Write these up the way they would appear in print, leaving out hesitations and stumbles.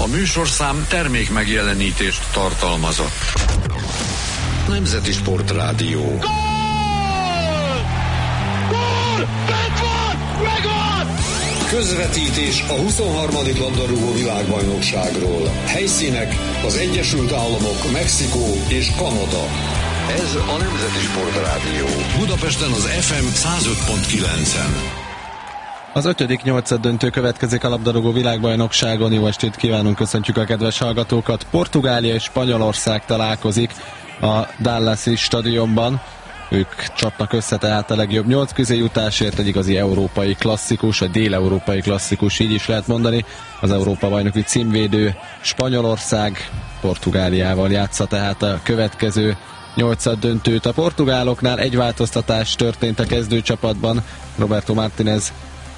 műsorszám termék megjelenítést tartalmazott. Nemzeti Sportrádió. Gól! Gól! Megvan! Közvetítés a 23. labdarúgó világbajnokságról. Helyszínek az Egyesült Államok, Mexikó és Kanada. Ez a Nemzeti Sportrádió. Budapesten az FM 105.9-en. Az 5.-8. döntő következik a labdarúgó világbajnokságon. Jó estét kívánunk, köszöntjük a kedves hallgatókat. Portugália és Spanyolország találkozik a Dallasi stadionban. Ők csapnak össze tehát a legjobb 8 közéjutásért, egy igazi európai klasszikus, vagy dél-európai klasszikus, így is lehet mondani. Az Európa-bajnoki címvédő Spanyolország Portugáliával játsza tehát a következő 8. döntőt. A portugáloknál egy változtatás történt a kezdőcsapatban. Roberto Martínez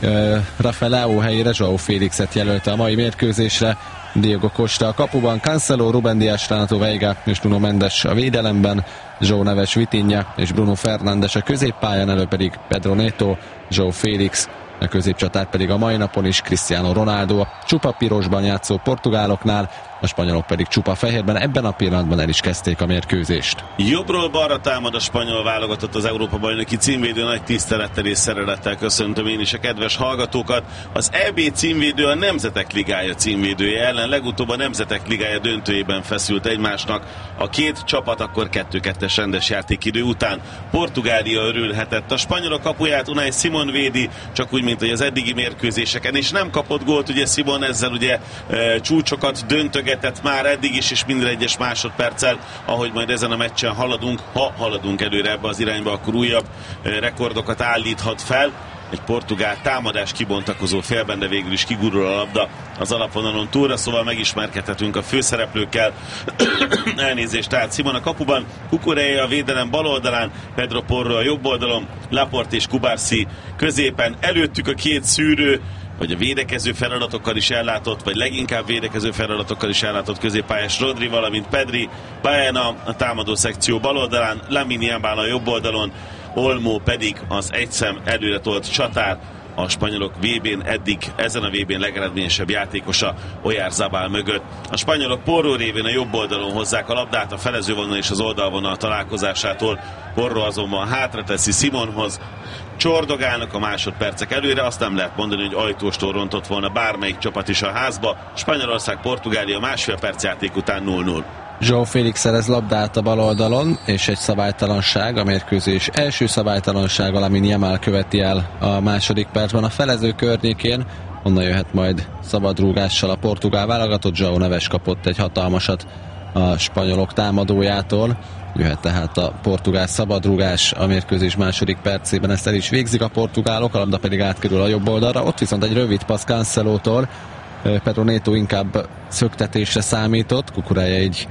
Rafael Leao helyére João Félixet jelölte a mai mérkőzésre. Diego Costa a kapuban, Cancelo, Rúben Díaz, Renato Veiga és Nuno Mendes a védelemben, João Neves, Vitinha és Bruno Fernandes a középpályán, elő pedig Pedro Neto, João Félix, a középcsatár pedig a mai napon is Cristiano Ronaldo. A csupa pirosban játszó portugáloknál, a spanyolok pedig csupa fehérben. Ebben a pillanatban el is kezdték a mérkőzést. Jobbról balra támad a spanyol válogatott az Európa-bajnoki címvédő. Nagy tisztelettel és szeretettel köszöntöm én is a kedves hallgatókat. Az EB címvédő a Nemzetek Ligája címvédője ellen legutóbb a Nemzetek Ligája döntőjében feszült egymásnak. A két csapat akkor 2-2-es rendes játékidő után. Portugália örülhetett. A spanyolok kapuját Unai Simon védi, csak úgy, mint hogy az eddigi mérkőzéseken, és nem kapott gólt, ugye Simon ezzel ugye csúcsokat döntögetett már eddig is, és minden egyes másodperccel, ahogy majd ezen a meccsen haladunk, ha haladunk előre ebbe az irányba, akkor újabb rekordokat állíthat fel. Egy portugál támadás kibontakozó félben, de végül is kigurul a labda az alapvonalon túlra, szóval megismerkedhetünk a főszereplőkkel. Elnézést, tehát Simon a kapuban, Cucurella a védelem bal oldalán, Pedro Porro a jobb oldalon, Laporte és Cubarsí középen, előttük a két szűrő, vagy a védekező feladatokkal is ellátott, vagy leginkább védekező feladatokkal is ellátott középpályás Rodri, valamint Pedri, Baena a támadó szekció bal oldalán, Lamine Yamal a jobb oldalon, Olmo pedig az egyszem előre tolt csatár, a spanyolok VB-n eddig ezen a VB-n legeredményesebb játékosa Oyarzabal mögött. A spanyolok Porro révén a jobb oldalon hozzák a labdát a felezővonal és az oldalvonal találkozásától. Porro azonban hátra teszi Simonhoz, csordogálnak a másodpercek előre, azt nem lehet mondani, hogy ajtóstól rontott volna bármelyik csapat is a házba. Spanyolország, Portugália másfél perc játék után 0-0. João Félix szerez labdát a bal oldalon, és egy szabálytalanság, a mérkőzés első szabálytalansága, Lamine Yamal követi el a második percben a felező környékén. Onnan jöhet majd szabadrúgással a portugál válogatott. João Neves kapott egy hatalmasat a spanyolok támadójától. Jöhet tehát a portugál szabadrúgás a mérkőzés második percében, ezt el is végzik a portugálok, a labda pedig átkerül a jobb oldalra. Ott viszont egy rövid passz Cancelótól, Pedro Neto inkább szöktetésre számított, Cucurella egy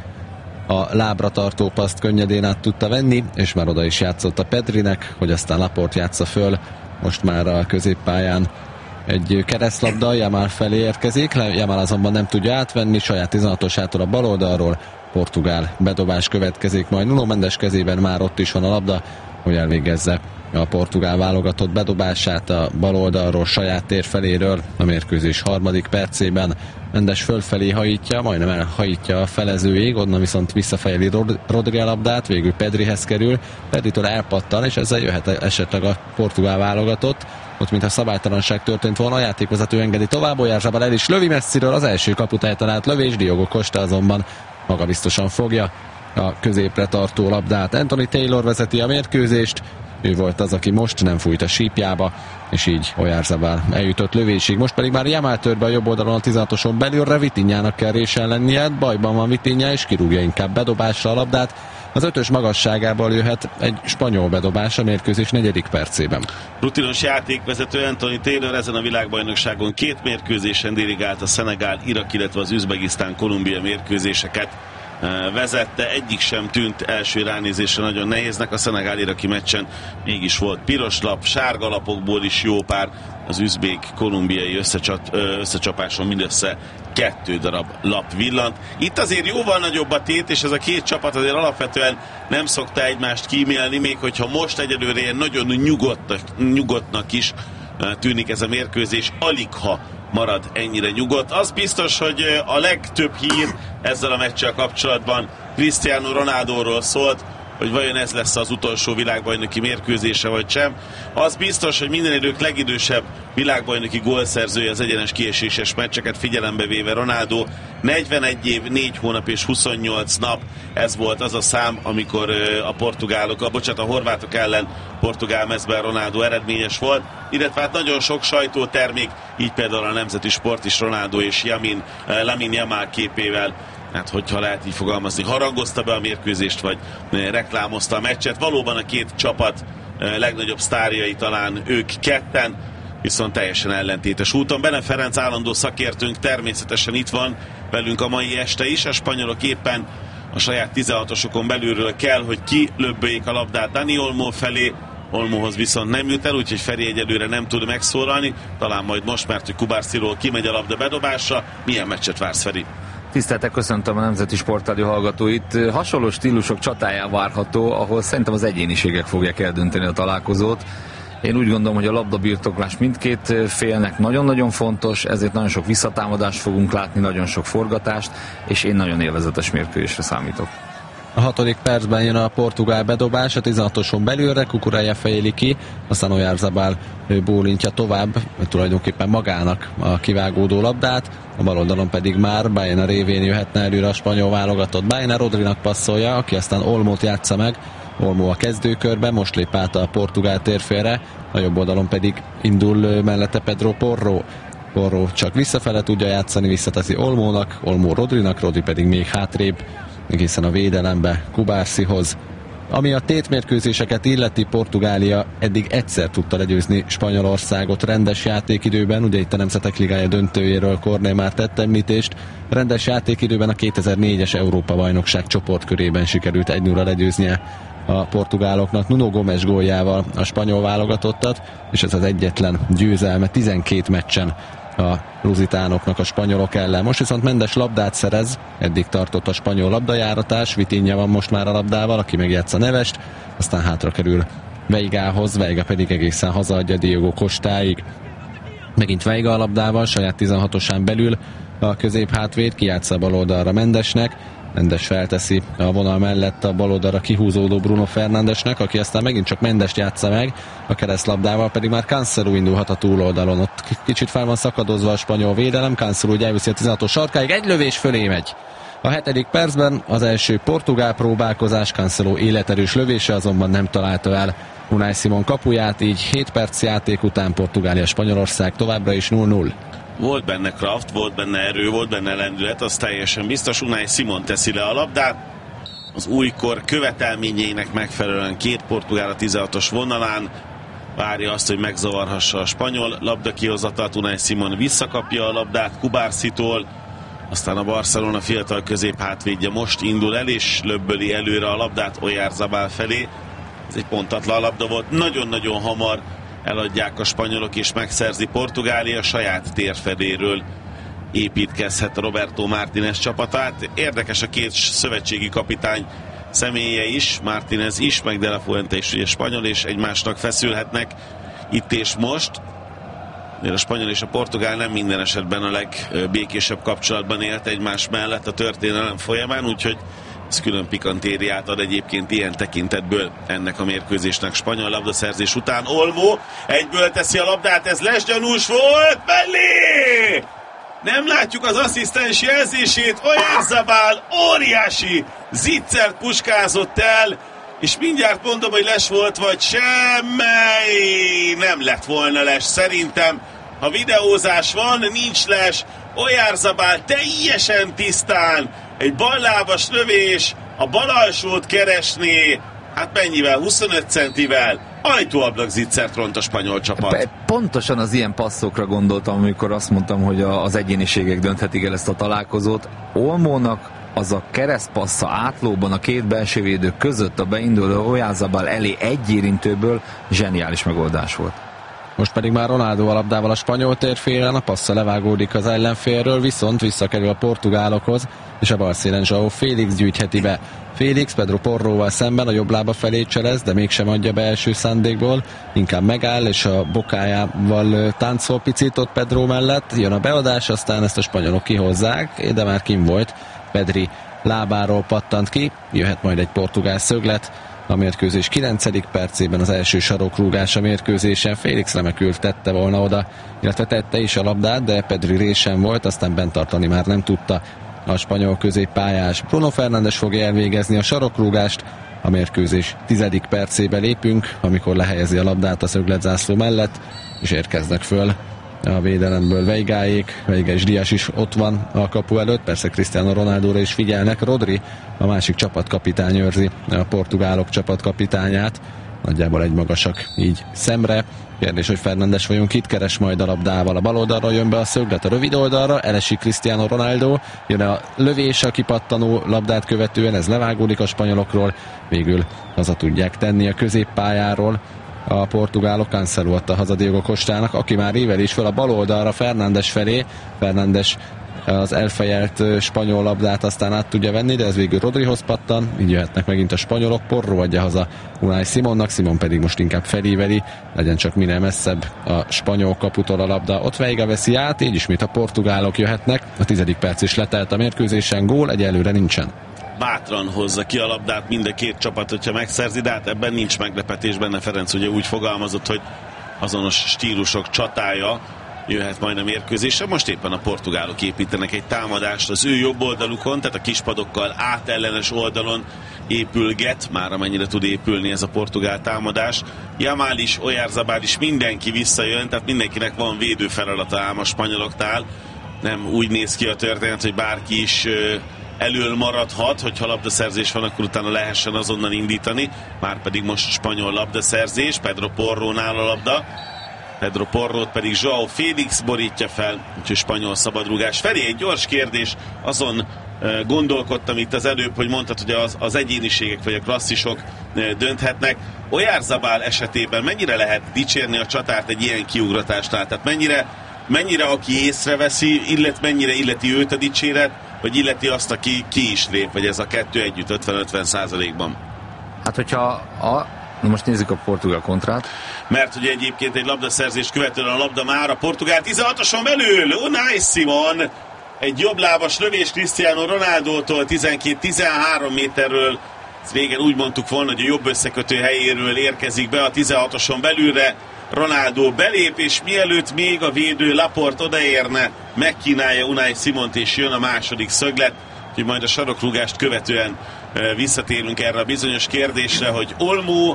a lábra tartó paszt könnyedén át tudta venni, és már oda is játszott a Pedrinek, hogy aztán Laporte játsza föl. Most már a középpályán egy keresztlabda, Yamal felé érkezik, Yamal azonban nem tudja átvenni, saját 16-osától a bal oldalról, portugál bedobás következik, majd Nuno Mendes kezében már ott is van a labda, hogy elvégezze a portugál válogatott bedobását a bal oldalról, saját tér feléről a mérkőzés harmadik percében. Mendes fölfelé hajítja, majdnem elhajítja a felezőig, onnan viszont visszafejeli Rodri a labdát, végül Pedrihez kerül, Pedritől elpattan, és ezzel jöhet esetleg a portugál válogatott. Ott mintha szabálytalanság történt volna, a játékvezető engedi tovább, Oyarzabal el is lövi messziről, az első kaputáj talált lövés, Diogo Costa azonban magabiztosan fogja a középre tartó labdát. Anthony Taylor vezeti a mérkőzést, ő volt az, aki most nem fújt a sípjába, és így Oyarzabal eljutott lövésig. Most pedig már Yamal tör be a jobb oldalon a 16-oson belülre, Vitinhának kell résen lennie, bajban van Vitinha, és kirúgja inkább bedobásra a labdát. Az 5-ös magasságából jöhet egy spanyol bedobás a mérkőzés 4. percében. Rutinos játékvezető Anthony Taylor ezen a világbajnokságon 2 mérkőzésen dirigált a Szenegál, Irak, illetve az Üzbegisztán, Kolumbia mérkőzéseket vezette, egyik sem tűnt első ránézésre nagyon nehéznek. A szenegál-iraki meccsen mégis volt piros lap, sárga lapokból is jó pár, az üzbék-kolumbiai összecsapáson mindössze 2 darab lap villant. Itt azért jóval nagyobb a tét, és ez a két csapat azért alapvetően nem szokta egymást kímélni, még hogyha most egyelőre ilyen nagyon nyugodtnak is tűnik ez a mérkőzés, aligha marad ennyire nyugodt. Az biztos, hogy a legtöbb hír ezzel a meccsel kapcsolatban Cristiano Ronaldoról szólt, hogy vajon ez lesz az utolsó világbajnoki mérkőzése vagy sem. Az biztos, hogy minden idők legidősebb világbajnoki gólszerzője az egyenes kieséses meccseket figyelembe véve Ronaldo. 41 év, 4 hónap és 28 nap, ez volt az a szám, amikor a horvátok ellen portugál mezben Ronaldo eredményes volt, illetve hát nagyon sok sajtótermék, így például a Nemzeti Sport is Ronaldo és Lamine Yamal képével, hát hogyha lehet így fogalmazni, harangozta be a mérkőzést, vagy reklámozta a meccset. Valóban a két csapat legnagyobb sztárjai talán ők ketten, viszont teljesen ellentétes úton. Bene Ferenc állandó szakértőnk természetesen itt van velünk a mai este is. A spanyolok éppen a saját 16-osokon belülről kell, hogy kilöbböljék a labdát Dani Olmo felé. Olmohoz viszont nem jut el, úgyhogy Feri egyelőre nem tud megszólalni. Talán majd most, mert hogy Kubarsiról kimegy a labda bedobásra. Milyen meccset vársz, Feri? Tiszteltek, köszöntöm a Nemzeti Sportrádió hallgatóit. Hasonló stílusok csatáján várható, ahol szerintem az egyéniségek fogják eldönteni a találkozót. Én úgy gondolom, hogy a labdabirtoklás mindkét félnek nagyon-nagyon fontos, ezért nagyon sok visszatámadást fogunk látni, nagyon sok forgatást, és én nagyon élvezetes mérkőzésre számítok. A 6. percben jön a portugál bedobás, a 16-oson belülre, Cucurella fejeli ki, aztán Oyarzabal bólintja tovább, tulajdonképpen magának a kivágódó labdát, a bal oldalon pedig már Baena révén jöhetne előre a spanyol válogatott. Baena Rodrinak passzolja, aki aztán Olmót játsza meg, Olmo a kezdőkörbe, most lép át a portugál térfélre, a jobb oldalon pedig indul mellette Pedro Porro. Porro csak visszafele tudja játszani, visszateszi Olmónak, Olmo Rodrinak, Rodri pedig még hátrébb, egészen a védelembe Kubarsihoz. Ami a tétmérkőzéseket illeti, Portugália eddig egyszer tudta legyőzni Spanyolországot rendes játékidőben, ugye itt a Nemzetek Ligája döntőjéről Kornél már tett említést, rendes játékidőben a 2004-es Európa-bajnokság csoportkörében sikerült 1-0-ra legyőznie a portugáloknak Nuno Gomes góljával a spanyol válogatottat, és ez az egyetlen győzelme 12 meccsen a luzitánoknak a spanyolok ellen. Most viszont Mendes labdát szerez, eddig tartott a spanyol labdajáratás, Vitinha van most már a labdával, aki megjátsza Nevest, aztán hátra kerül Veigához, Veiga pedig egészen hazaadja Diego Costáig. Megint Veiga a labdával, saját 16-osán belül a középhátvéd, kijátsza a bal oldalra Mendesnek, Mendes felteszi a vonal mellett a bal oldalra kihúzódó Bruno Fernándesnek, aki aztán megint csak Mendest játsza meg, a keresztlabdával pedig már Cancelo indulhat a túloldalon. Ott kicsit fel van szakadozva a spanyol védelem, Cancelo úgy elviszi a 16-os sarkáig, egy lövés fölé megy. A 7. percben az első portugál próbálkozás, Cancelo életerős lövése azonban nem találta el Unai Simon kapuját, így 7 perc játék után Portugália Spanyolország továbbra is 0-0. Volt benne kraft, volt benne erő, volt benne lendület, az teljesen biztos. Unai Simon teszi le a labdát. Az újkor követelményeinek megfelelően két portugál a 16-os vonalán várja azt, hogy megzavarhassa a spanyol labdakihozatalt. Unai Simon visszakapja a labdát Kubarsitól, aztán a Barcelona fiatal középhátvédje most indul el, és löbböli előre a labdát Oyarzabal felé. Ez egy pontatlan labda volt, nagyon-nagyon hamar eladják a spanyolok, és megszerzi Portugália, saját térfedéről építkezhet Roberto Martínez csapatát. Érdekes a két szövetségi kapitány személye is, Martínez is, meg De La Fuente is ugye spanyol, és egymásnak feszülhetnek itt és most. A spanyol és a portugál nem minden esetben a legbékésebb kapcsolatban élt egymás mellett a történelem folyamán, úgyhogy ez külön pikantériát ad egyébként ilyen tekintetből ennek a mérkőzésnek. Spanyol labdaszerzés után Olmo egyből teszi a labdát, ez lesgyanús volt, mellé! Nem látjuk az asszisztens jelzését, Oyarzabal óriási zicsert puskázott el, és mindjárt mondom, hogy les volt, vagy semmely nem lett volna les. Szerintem, ha videózás van, nincs les. Oyarzabal teljesen tisztán, egy ballábas lövés, a bal alsót keresné, hát mennyivel? 25 centivel. Ajtóablak zicsert ront a spanyol csapat. Pontosan az ilyen passzokra gondoltam, amikor azt mondtam, hogy az egyéniségek dönthetik el ezt a találkozót. Olmónak az a keresztpassza átlóban a két belsővédő között a beinduló Oyarzabal elé egy érintőből zseniális megoldás volt. Most pedig már Ronaldo a labdával a spanyol térfélen, a passza levágódik az ellenfélről, viszont visszakerül a portugálokhoz, és a bal szélen João Félix gyűjtheti be. Félix Pedro Porróval szemben a jobb lába felé cselez, de mégsem adja be első szándékból, inkább megáll, és a bokájával táncol picit ott Pedro mellett. Jön a beadás, aztán ezt a spanyolok kihozzák, de már kim volt. Pedri lábáról pattant ki, jöhet majd egy portugál szöglet. A mérkőzés 9. percében az első sarokrúgás a mérkőzésen. Félix remekül tette volna oda, illetve tette is a labdát, de Pedri résen volt, aztán bent tartani már nem tudta a spanyol középpályás. Bruno Fernández fogja elvégezni a sarokrúgást. A mérkőzés 10. percébe lépünk, amikor lehelyezi a labdát a szögletzászló mellett, és érkeznek föl a védelemből Veigáék. Veiga és Dias is ott van a kapu előtt, persze Cristiano Ronaldóra is figyelnek. Rodri, a másik csapatkapitány őrzi a portugálok csapatkapitányát, nagyjából egymagasak így szemre. Kérdés, hogy Fernández vajon kit keres majd a labdával. A bal oldalra jön be a szöglet, a rövid oldalra elesik Cristiano Ronaldo, jön a lövés a kipattanó labdát követően, ez levágódik a spanyolokról, végül haza tudják tenni a középpályáról a portugálok. Cancelo adta haza Diego Costának, aki már ível is fel a bal oldalra Fernández felé. Fernández az elfejelt spanyol labdát aztán át tudja venni, de ez végül Rodrihoz pattan, így jöhetnek megint a spanyolok. Porro adja haza Unai Simonnak, Simon pedig most inkább felíveli, legyen csak minél messzebb a spanyol kaputól a labda. Ott Veiga veszi át, így ismét a portugálok jöhetnek. A 10. perc is letelt a mérkőzésen, gól egyelőre nincsen. Bátran hozza ki a labdát mind a két csapat, hogyha megszerzi, de hát ebben nincs meglepetés benne. Ferenc ugye úgy fogalmazott, hogy azonos stílusok csatája jöhet majd a mérkőzésre. Most éppen a portugálok építenek egy támadást az ő jobb oldalukon, tehát a kispadokkal átellenes oldalon épülget, már amennyire tud épülni ez a portugál támadás. Yamal is, Oyarzabal is, mindenki visszajön, tehát mindenkinek van védő feladata ám a spanyoloknál. Nem úgy néz ki a történet, hogy bárki is elől maradhat, hogyha labdaszerzés van, akkor utána lehessen azonnal indítani. Márpedig most spanyol labdaszerzés, Pedro Porrónál a labda. Pedro Porrót pedig João Félix borítja fel, úgyhogy spanyol szabadrúgás. Feri, egy gyors kérdés, azon gondolkodtam itt az előbb, hogy mondtad, hogy az egyéniségek vagy a klasszisok dönthetnek. Oyarzabal esetében mennyire lehet dicsérni a csatárt egy ilyen kiugratásnál? Tehát mennyire aki észreveszi, mennyire illeti őt a dicséret, vagy illeti azt, aki ki is lép, vagy ez a kettő együtt 50-50%-ban? Hát hogyha most nézzük a portugál kontrát. Mert ugye egyébként egy labdaszerzés követően a labda már a portugál 16-oson belül. Unai Simon, egy jobblábas lövés Cristiano Ronaldótól 12-13 méterről. Ezt régen úgy mondtuk volna, hogy a jobb összekötő helyéről érkezik be a 16-oson belülre. Ronaldo belép, és mielőtt még a védő Laporte odaérne, megkínálja Unai Simont, és jön a második szöglet. Úgyhogy majd a sarokrúgást követően visszatérünk erre a bizonyos kérdésre, hogy Olmo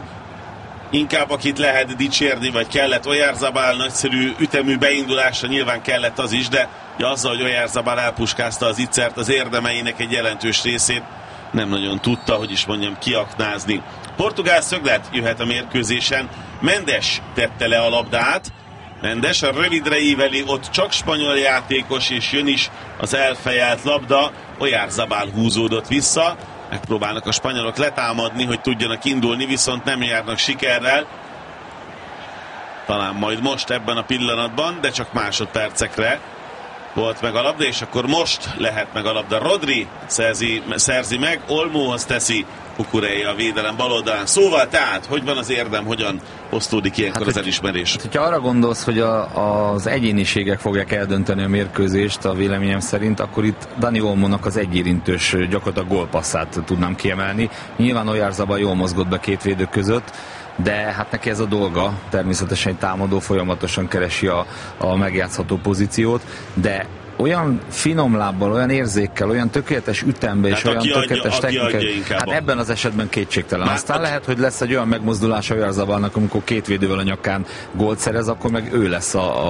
inkább akit lehet dicsérni, vagy kellett Oyarzabal nagyszerű ütemű beindulása, nyilván kellett az is, de azzal, hogy Oyarzabal elpuskázta az ittszert, az érdemeinek egy jelentős részét nem nagyon tudta, hogy is mondjam, kiaknázni. Portugál szöglet jöhet a mérkőzésen. Mendes tette le a labdát. Mendes a rövidre íveli, ott csak spanyol játékos, és jön is az elfejelt labda. Oyarzabal húzódott vissza. Megpróbálnak a spanyolok letámadni, hogy tudjanak indulni, viszont nem járnak sikerrel. Talán majd most ebben a pillanatban, de csak másodpercekre volt meg a labda, és akkor most lehet meg a labda. Rodri szerzi meg, Olmóhoz teszi, Cucurella a védelem bal oldalán. Szóval tehát, hogy van az érdem, hogyan osztódik ilyenkor az elismerés? Hát, hogyha arra gondolsz, hogy az egyéniségek fogják eldönteni a mérkőzést, a véleményem szerint, akkor itt Dani Olmónak az egyérintős gyakorlatilag gólpasszát tudnám kiemelni. Nyilván Oyarzabal jól mozgott be két védő között, de hát neki ez a dolga, természetesen egy támadó folyamatosan keresi a megjátszható pozíciót, de olyan finom lábbal, olyan érzékkel, olyan tökéletes ütembe és olyan tökéletes technikai. Hát ebben az esetben kétségtelen. Aztán lehet, hogy lesz egy olyan megmozdulás Oyarzabalnak, amikor két védővel a nyakán gólt szerez, akkor meg ő lesz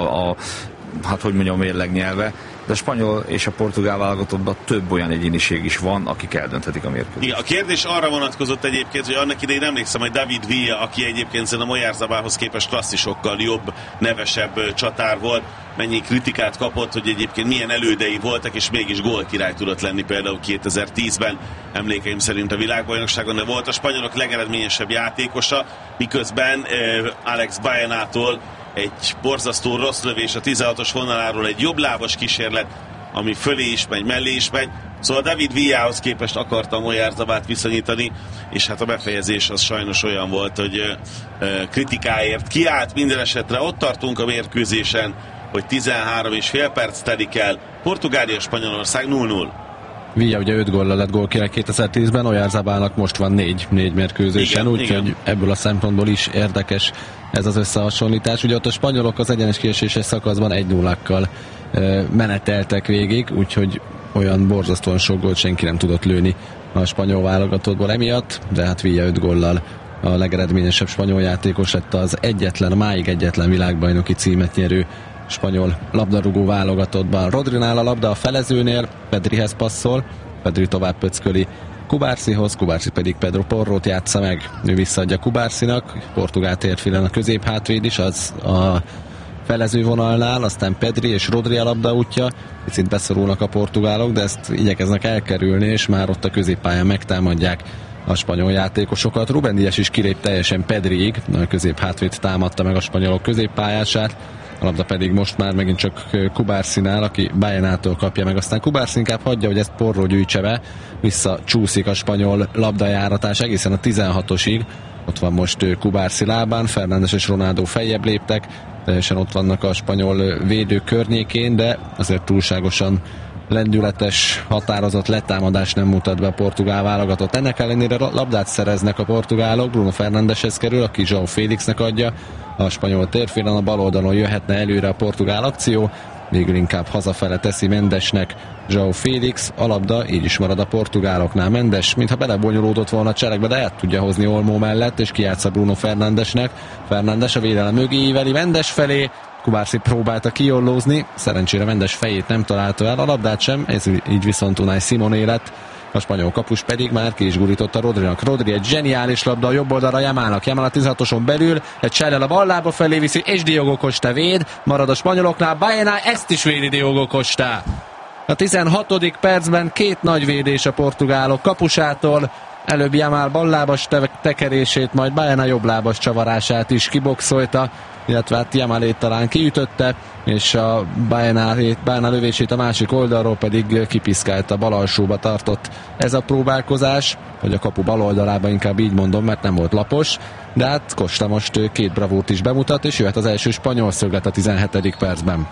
hát hogy mondjam, mérleg nyelve. De a spanyol és a portugál válogatottban több olyan egyéniség is van, akik eldönthetik a mérkőzést. Igen, a kérdés arra vonatkozott egyébként, hogy annak idején emlékszem, hogy David Villa, aki egyébként szerintem Oyarzabalhoz képest klasszisokkal jobb, nevesebb csatár volt, mennyi kritikát kapott, hogy egyébként milyen elődei voltak, és mégis gólkirály tudott lenni például 2010-ben, emlékeim szerint a világbajnokságon, de volt a spanyolok legeredményesebb játékosa, miközben Alex Baenától egy borzasztó rossz lövés a 16-os vonaláról, egy jobblábas kísérlet, ami fölé is megy, mellé is megy. Szóval David Villahoz képest akartam Oyarzabalt viszonyítani, és hát a befejezés az sajnos olyan volt, hogy kritikáért kiállt. Minden esetre ott tartunk a mérkőzésen, hogy 13,5 perc telik el. Portugália, Spanyolország 0-0. Villa ugye 5 góllal lett gólkirály 2010-ben, Oyarzabalnak most van 4 mérkőzésen, úgyhogy ebből a szempontból is érdekes ez az összehasonlítás. Ugye ott a spanyolok az egyenes kieséses szakaszban 1-0-kal meneteltek végig, úgyhogy olyan borzasztóan sok gólt senki nem tudott lőni a spanyol válogatottból emiatt, de hát Villa 5 góllal a legeredményesebb spanyol játékos lett, az máig egyetlen világbajnoki címet nyerő spanyol labdarúgó válogatottban. Rodrinál a labda a felezőnél, Pedrihez passzol, Pedri tovább pöcköli Kubarsihoz, Kubarsi pedig Pedro Porrót játsza meg, ő visszaadja Kubarsinak, portugál térfilen a középhátvéd is, az a felező vonalnál, aztán Pedri és Rodri a labda útja, picit beszorulnak a portugálok, de ezt igyekeznek elkerülni, és már ott a középpályán megtámadják a spanyol játékosokat. Rubén Díaz is kilép teljesen Pedriig, a középhátvéd támadta meg a spanyolok középpályását, a labda pedig most már megint csak Kubarsinál, aki Bayenától kapja meg, aztán Kubarsi inkább hagyja, hogy ezt Porró gyűjtse be, visszacsúszik a spanyol labdajáratás egészen a 16-osig, ott van most Kubarsi lábán, Fernández és Ronaldo feljebb léptek, teljesen ott vannak a spanyol védő környékén, de azért túlságosan lendületes, határozott letámadás nem mutat be a portugál válogatott. Ennek ellenére labdát szereznek a portugálok, Bruno Fernándezhez kerül, aki João Félixnek adja, a spanyol térfélen a bal oldalon jöhetne előre a portugál akció, végül inkább hazafele teszi Mendesnek João Félix, a labda így is marad a portugáloknál. Mendes, mintha belebonyolódott volna a cselekbe, de el tudja hozni Olmó mellett, és kijátsza Bruno Fernándesnek. Fernández a védelem mögé íveli Mendes felé, Kubarsi próbálta kiollózni, szerencsére Mendes fejét nem találta el, a labdát sem, ez így viszont Unai Simoné lett. A spanyol kapus pedig már ki is gurította Rodrinak. Rodri egy zseniális labda a jobb oldalra Yamalnak. Yamal a 16-oson belül, egy sellel a ballába felé viszi, és Diogo Costa véd, marad a spanyoloknál, Baena ezt is védi Diogo Costa. A 16. percben 2 nagy védés a portugálok kapusától, előbb Yamal ballábas tekerését, majd Baena jobblábas csavarását is kiboxolta, illetve hát Yamalét talán kiütötte, és a Baena lövését a másik oldalról pedig kipiszkálta, bal alsóba tartott ez a próbálkozás, vagy a kapu bal oldalába, inkább így mondom, mert nem volt lapos, de hát Costa most 2 bravúrt is bemutat, és jöhet az első spanyol szöglet a 17. percben.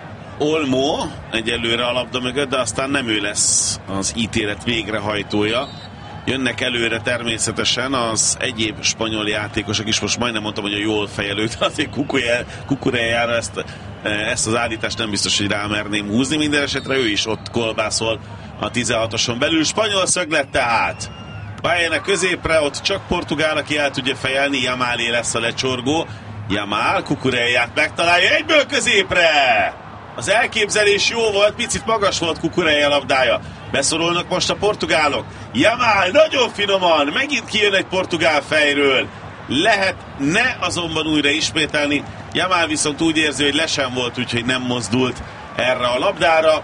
Olmó egyelőre a labda mögött, de aztán nem ő lesz az ítélet végrehajtója. Jönnek előre természetesen az egyéb spanyol játékosok is, most majdnem mondtam, hogy a jól fejelő, de azért Kukurejára ezt az állítást nem biztos, hogy rámerném húzni. Minden esetre ő is ott kolbászol a 16-oson belül. Spanyol szöglet tehát. Baena középre, ott csak portugál, aki el tudja fejelni, Yamalé lesz a lecsorgó. Yamal Kukureját megtalálja, egyből középre! Az elképzelés jó volt, picit magas volt Kukureja labdája. Beszorulnak most a portugálok. Yamal nagyon finoman, megint kijön egy portugál fejről. Lehetne azonban újra ismételni. Yamal viszont úgy érzi, hogy le sem volt, úgyhogy nem mozdult erre a labdára.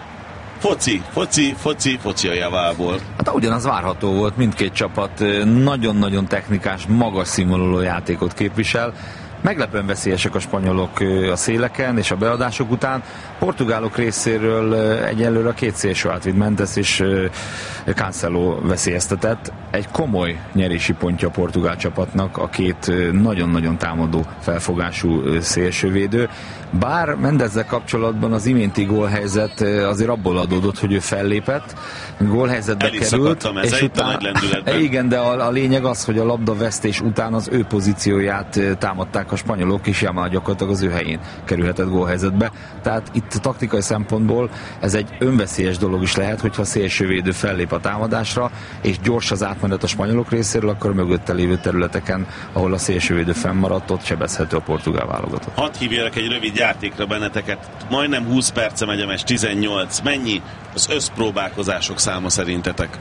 Foci a Yamalból. Hát ugyanaz várható volt, mindkét csapat nagyon-nagyon technikás, magas színvonalú játékot képvisel. Meglepően veszélyesek a spanyolok a széleken és a beadások után. Portugálok részéről egyelőre a 2 szélső átvéd, Mendes és Cancelo veszélyeztetett. Egy komoly nyerési pontja a portugál csapatnak a 2 nagyon-nagyon támadó felfogású szélsővédő. Bár Mendezzel kapcsolatban az iménti gólhelyzet azért abból adódott, hogy ő fellépett, gólhelyzetbe került, és utána, igen, de a lényeg az, hogy a labdavesztés után az ő pozícióját támadták a spanyolok, és Yamal gyakorlatilag az ő helyén kerülhetett gólhelyzetbe. Tehát itt taktikai szempontból ez egy önveszélyes dolog is lehet, hogyha a szélsővédő fellép a támadásra, és gyors az átmenet a spanyolok részéről, akkor a mögötte lévő területeken, ahol a szélsővédő fennmaradt, ott sebezhető a portugál válogatott. Hadd hívjalak egy rövid játékra benneteket. Majdnem 20 perce megy a meccs, 18. Mennyi az összpróbálkozások száma szerintetek?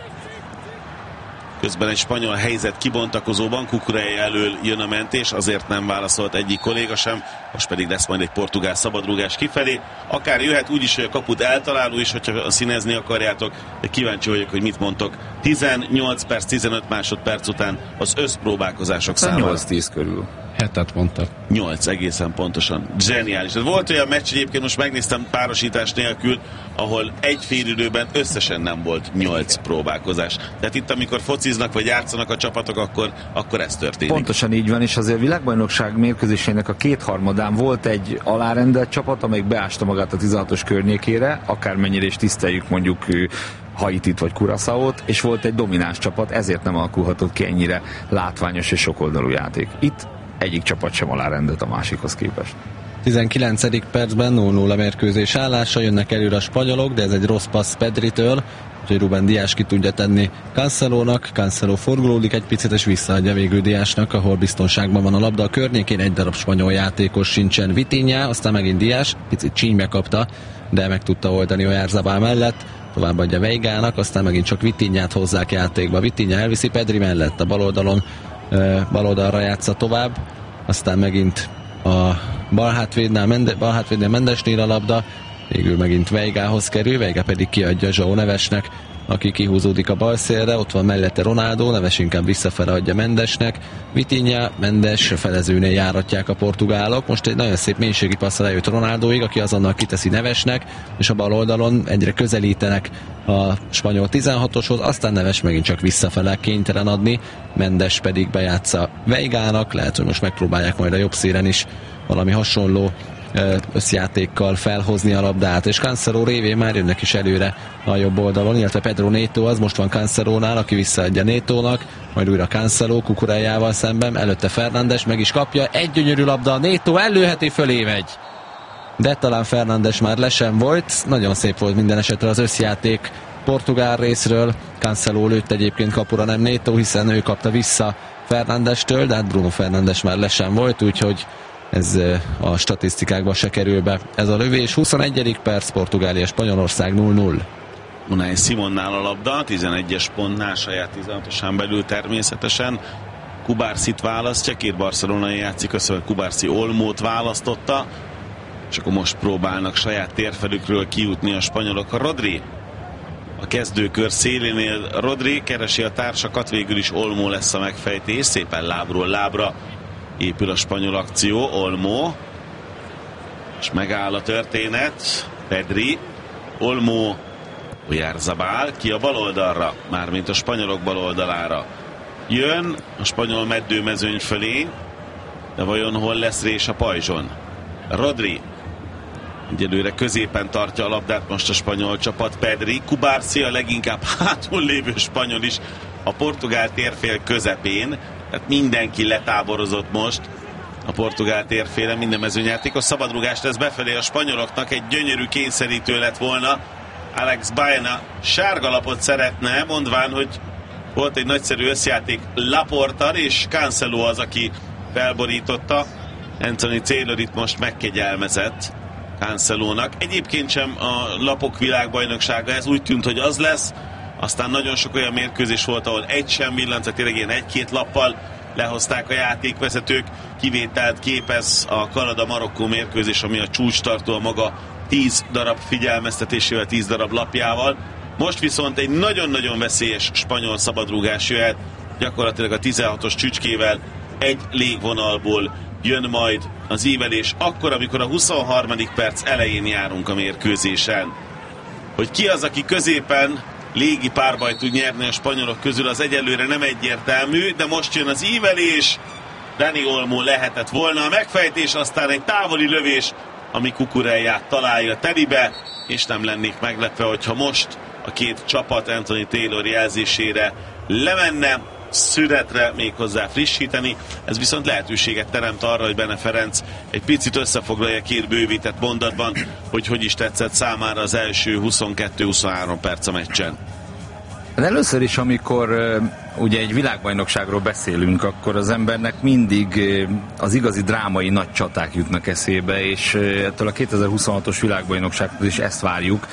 Közben egy spanyol helyzet kibontakozóban, Kukureja elől jön a mentés, azért nem válaszolt egyik kolléga sem, most pedig lesz majd egy portugál szabadrúgás kifelé. Akár jöhet úgy is, hogy a kaput eltaláló is, hogyha színezni akarjátok, de kíváncsi vagyok, hogy mit mondtok. 18 perc, 15 másodperc után az összpróbálkozások száma. 8-10 körül. 7 mondta. 8 egészen pontosan. Zseniális. Volt olyan meccs, egyébként most megnéztem párosítás nélkül, ahol egy félidőben összesen nem volt 8 próbálkozás. Tehát itt, amikor fociznak vagy játszanak a csapatok, akkor ez történik. Pontosan így van, és azért a világbajnokság mérkőzésének a 2/3 volt egy alárendelt csapat, amelyik beásta magát a 16-os környékére, akármennyire is tiszteljük mondjuk Haitit vagy Curaçaót, és volt egy domináns csapat, ezért nem alakulhatott ki ennyire látványos és sokoldalú játék. Itt egyik csapat sem alárendelt a másikhoz képest. 19. percben 0-0 mérkőzés állása, jönnek előre a spanyolok, de ez egy rossz passz Pedritől, úgyhogy Ruben Díaz ki tudja tenni Cancelónak. Cancelo forgolódik egy picit, és visszaadja végül Díaznak, ahol biztonságban van a labda a környékén, egy darab spanyol játékos sincsen. Vitinha, aztán megint Díaz, picit csínybe kapta, de meg tudta oldani Oyarzabal mellett, továbbadja Veigának, aztán megint csak Vitinhát hozzák játékba. Vitinha elviszi Pedri mellett, a bal oldalra játsza tovább, aztán megint a bal hátvédnél Mendesnél a labda, végül megint Veigához kerül, Veiga pedig kiadja João Nevesnek, aki kihúzódik a bal szélre, ott van mellette Ronaldo, Neves inkább visszafele adja Mendesnek, Vitinha, Mendes felezőnél járatják a portugálok, most egy nagyon szép mélységi passzal eljött Ronaldoig, aki azonnal kiteszi Nevesnek, és a bal oldalon egyre közelítenek a spanyol 16-oshoz, aztán Neves megint csak visszafele kénytelen adni, Mendes pedig bejátsza Veigának, lehet, hogy most megpróbálják majd a jobb szélen is valami hasonló összjátékkal felhozni a labdát, és Cancelo révén már jönnek is előre a jobb oldalon, illetve Pedro Neto az most van Cancelónál, aki visszaadja Netónak, majd újra Cancelo Cucureljával szemben, előtte Fernandes meg is kapja, egy gyönyörű labda, Neto ellőheti, fölé megy, de talán Fernandes már le sem volt, nagyon szép volt minden esetre az összjáték portugál részről, Cancelo lőtt egyébként kapura, nem Neto, hiszen ő kapta vissza Fernandestől, de hát Bruno Fernandes már le sem volt, úgyhogy ez a statisztikákba se kerül be. Ez a lövés, 21. perc, Portugália, Spanyolország 0-0. Unai Simonnál a labda, 11-es pontnál, saját 16-osán belül természetesen. Kubarsit választja, két barcelonai játszik össze, hogy Kubarsi Olmót választotta, és akkor most próbálnak saját térfelükről kijutni a spanyolok. A Rodri a kezdőkör szélénél, Rodri keresi a társakat, végül is Olmó lesz a megfejtés, szépen lábról lábra épül a spanyol akció, Olmó, és megáll a történet, Pedri, Olmó, Oyarzabal, ki a bal oldalra, mármint a spanyolok bal oldalára. Jön a spanyol meddőmezőny fölé, de vajon hol lesz rés a pajzson? Rodri egyelőre középen tartja a labdát most a spanyol csapat, Pedri, Kubarsi a leginkább hátul lévő spanyol is a portugál térfél közepén, tehát mindenki letáborozott most a portugál térfélen, minden mezőnyjátékos. Szabadrugás lesz befelé a spanyoloknak, egy gyönyörű kényszerítő lett volna. Alex Baena sárgalapot szeretne, mondván, hogy volt egy nagyszerű összjáték Laportal, és Cancelo az, aki felborította. Anthony Taylor itt most megkegyelmezett Cancelónak. Egyébként sem a lapok világbajnoksága, ez úgy tűnt, hogy az lesz. Aztán nagyon sok olyan mérkőzés volt, ahol egy sem villant, tehát tényleg ilyen 1-2 lappal lehozták a játékvezetők. Kivételt képez a Kanada-Marokkó mérkőzés, ami a csúcstartó a maga 10 darab figyelmeztetésével, 10 darab lapjával. Most viszont egy nagyon-nagyon veszélyes spanyol szabadrúgás jöhet, gyakorlatilag a 16-os csücskével egy légvonalból jön majd az ívelés, akkor, amikor a 23. perc elején járunk a mérkőzésen. Hogy ki az, aki középen légi párbajt tud nyerni a spanyolok közül, az egyelőre nem egyértelmű, de most jön az ívelés. Dani Olmo lehetett volna a megfejtés, aztán egy távoli lövés, ami Cucurelját találja telibe, és nem lennék meglepve, hogyha most a két csapat Anthony Taylor jelzésére lemenne szünetre, méghozzá frissíteni. Ez viszont lehetőséget teremt arra, hogy Bene Ferenc egy picit összefoglalja két bővített mondatban, hogy is tetszett számára az első 22-23 perc a meccsen. Először is, amikor ugye egy világbajnokságról beszélünk, akkor az embernek mindig az igazi drámai nagy csaták jutnak eszébe, és ettől a 2026-os világbajnokságtól is ezt várjuk.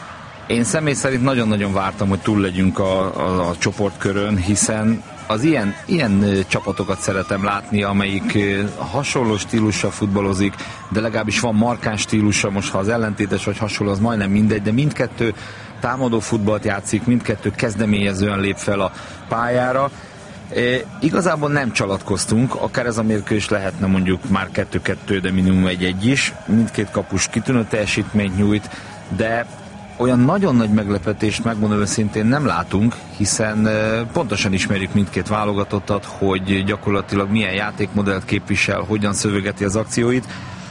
Én személy szerint nagyon-nagyon vártam, hogy túl legyünk a csoportkörön, hiszen az ilyen csapatokat szeretem látni, amelyik hasonló stílussal futballozik, de legalábbis van markáns stílusa, most ha az ellentétes vagy hasonló, az majdnem mindegy, de mindkettő támadó futballt játszik, mindkettő kezdeményezően lép fel a pályára, Igazából nem csalatkoztunk, akár ez a mérkőzés lehetne mondjuk már 2-2, de minimum 1-1 is. Mindkét kapus kitűnő teljesítményt nyújt, de olyan nagyon nagy meglepetést, megmondom őszintén, nem látunk, hiszen pontosan ismerjük mindkét válogatottat, hogy gyakorlatilag milyen játékmodellt képvisel, hogyan szövegeti az akcióit.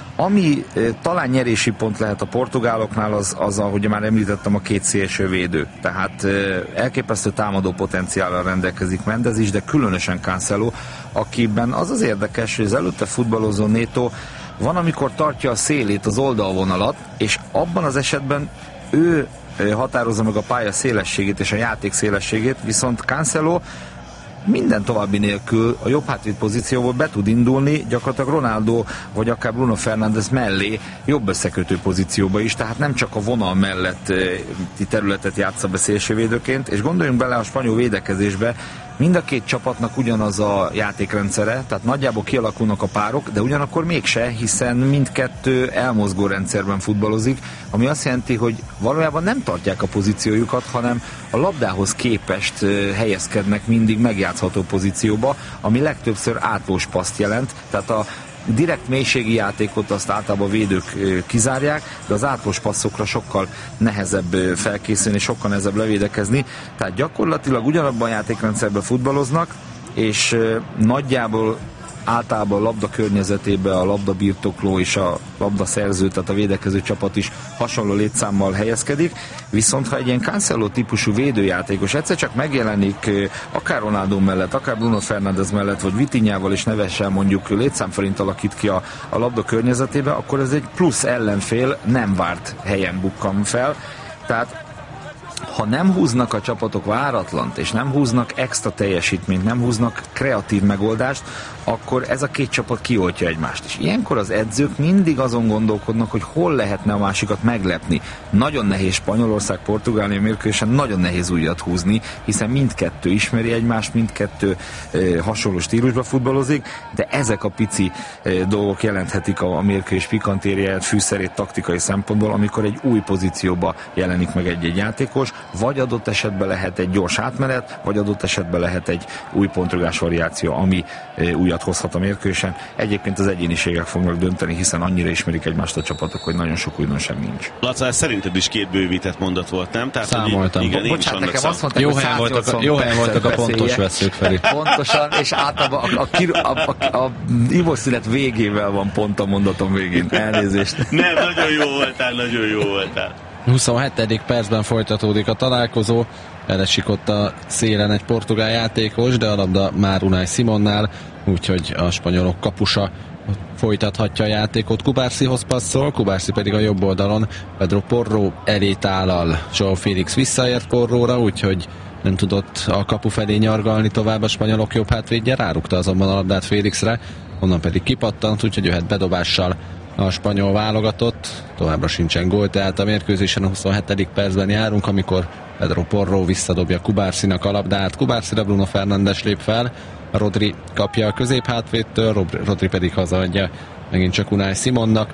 Ami talán nyerési pont lehet a portugáloknál, az ahogy már említettem, a két szélső védő. Tehát elképesztő támadó potenciállal rendelkezik Mendes is, de különösen Cancelo, akiben az érdekes, hogy az előtte futballozó Neto van, amikor tartja a szélét, az oldalvonalat, és abban az esetben ő határozza meg a pálya szélességét és a játék szélességét, viszont Cancelo minden további nélkül a jobb hátvéd pozícióból be tud indulni, gyakorlatilag Ronaldo vagy akár Bruno Fernandes mellé jobb összekötő pozícióba is, tehát nem csak a vonal melletti területet játsza be szélsővédőként, és gondoljunk bele a spanyol védekezésbe, mind a két csapatnak ugyanaz a játékrendszere, tehát nagyjából kialakulnak a párok, de ugyanakkor mégse, hiszen mindkettő elmozgó rendszerben futballozik, ami azt jelenti, hogy valójában nem tartják a pozíciójukat, hanem a labdához képest helyezkednek mindig megjátszható pozícióba, ami legtöbbször átlós paszt jelent, tehát a direkt mélységi játékot azt általában a védők kizárják, de az átlós passzokra sokkal nehezebb felkészülni, sokkal nehezebb levédekezni, tehát gyakorlatilag ugyanabban a játékrendszerben futballoznak, és nagyjából általában a labda környezetében a labdabirtokló és a labdaszerző, tehát a védekező csapat is hasonló létszámmal helyezkedik, viszont ha egy ilyen Cancelo típusú védőjátékos egyszer csak megjelenik akár Ronaldo mellett, akár Bruno Fernandes mellett, vagy Vitinhával és Nevessel mondjuk létszámfölint alakít ki a labda környezetében, akkor ez egy plusz ellenfél nem várt helyen bukkan fel, tehát ha nem húznak a csapatok váratlant, és nem húznak extra teljesítményt, nem húznak kreatív megoldást, akkor ez a két csapat kioltja egymást. És ilyenkor az edzők mindig azon gondolkodnak, hogy hol lehetne a másikat meglepni. Nagyon nehéz Spanyolország, Portugália mérkőzésen, nagyon nehéz újat húzni, hiszen mindkettő ismeri egymást, mindkettő hasonló stílusba futballozik, de ezek a pici dolgok jelenthetik a mérkőzés pikantériáját, fűszerét taktikai szempontból, amikor egy új pozícióba jelenik meg egy játékos, vagy adott esetben lehet egy gyors átmenet, vagy adott esetben lehet egy új pontrugás variáció, ami újat hozhat a mérkőzésen. Egyébként az egyéniségek fognak dönteni, hiszen annyira ismerik egymást a csapatok, hogy nagyon sok újdonság nincs. Laca, ez szerinted is két bővített mondat volt, nem? Tehát, számoltam. Igen, bocsánat, nekem azt mondták, jó helyen voltak a pontos veszők felé. Pontosan, és általában a ivószünet végével van pont a mondatom végén. Elnézést. Nem, nagyon jó voltál. 27. percben folytatódik a találkozó, elesik ott a szélen egy portugál játékos, de a labda már Unai Simonnál, úgyhogy a spanyolok kapusa folytathatja a játékot. Cubarsihoz passzol, Cubarsi pedig a jobb oldalon Pedro Porro elé tálal. João Félix visszaért Porróra, úgyhogy nem tudott a kapu felé nyargalni tovább a spanyolok jobb hátvédje, rárukta azonban a labdát Félixre, onnan pedig kipattant, úgyhogy jöhet bedobással a spanyol válogatott. Továbbra sincsen gól, tehát a mérkőzésen a 27. percben járunk, amikor Pedro Porro visszadobja Cubarsinak a labdát. Cubarsira Bruno Fernandes lép fel, Rodri kapja a középhátvédtől, Rodri pedig hazaadja megint csak Unai Simonnak.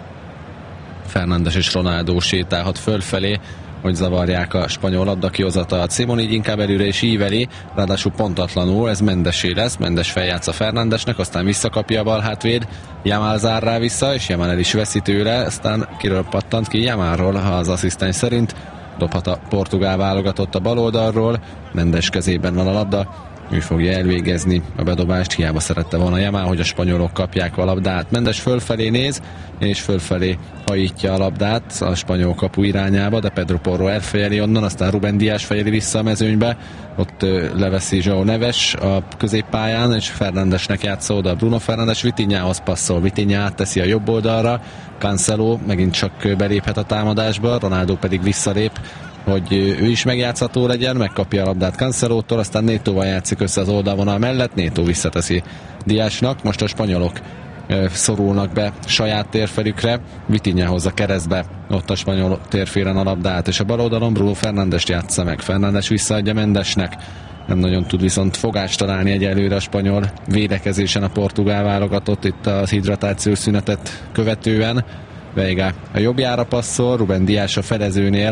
Fernandes és Ronaldo sétálhat fölfelé, hogy zavarják a spanyol labdakihozatalt. Simon így inkább előre is íveli, ráadásul pontatlanul, ez Mendesé lesz, Mendes feljátsza Fernandesnek, aztán visszakapja a bal hátvéd, Yamal zár rá vissza, és Yamal el is veszi tőle, aztán kiről pattant ki? Yamalról, ha az asszisztens szerint. Dobhat a portugál válogatott a bal oldalról, Mendes kezében van a labda, ő fogja elvégezni a bedobást, hiába szerette volna Yamal, hogy a spanyolok kapják a labdát. Mendes fölfelé néz, és fölfelé hajítja a labdát a spanyol kapu irányába, de Pedro Porro elfejeli onnan, aztán Rubén Díaz fejeli vissza a mezőnybe, ott leveszi João Neves a középpályán, és Fernandesnek játsza oda Bruno Fernandes, Vitinhához passzol, Vitinhá átteszi a jobb oldalra, Cancelo megint csak beléphet a támadásba, Ronaldo pedig visszalép, hogy ő is megjátszható legyen, megkapja a labdát Cancelótól, aztán Netóval játszik össze az oldalvonal mellett, Neto visszateszi Díaznak, most a spanyolok szorulnak be saját térfelükre, Vitinha hozza keresztbe ott a spanyol térfélen a labdát, és a bal oldalon Bruno Fernandest játsza meg, Fernandes visszaadja Mendesnek, nem nagyon tud viszont fogást találni egyelőre a spanyol védekezésen a portugál válogatott itt az hidratációs szünetet követően. Veiga a jobbjára passzol, Rubén Díaz a fedezőnél